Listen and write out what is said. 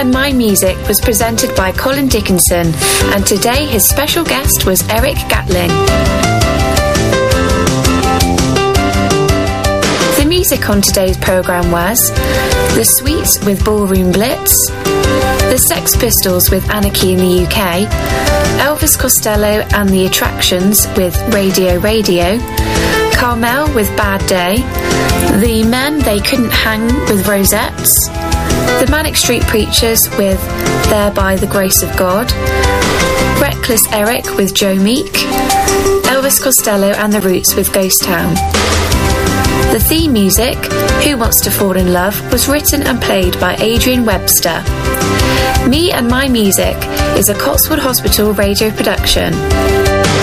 and My Music was presented by Colin Dickinson, and today his special guest was Eric Gatling. The music on today's programme was The Sweets with Ballroom Blitz, The Sex Pistols with Anarchy in the UK, Elvis Costello and the Attractions with Radio Radio, Carmel with Bad Day, The Men They Couldn't Hang with Rosettes, The Manic Street Preachers with There by the Grace of God, Reckless Eric with Joe Meek, Elvis Costello and the Roots with Ghost Town. The theme music, Who Wants to Fall in Love, was written and played by Adrian Webster. Me and My Music is a Cotswold Hospital radio production.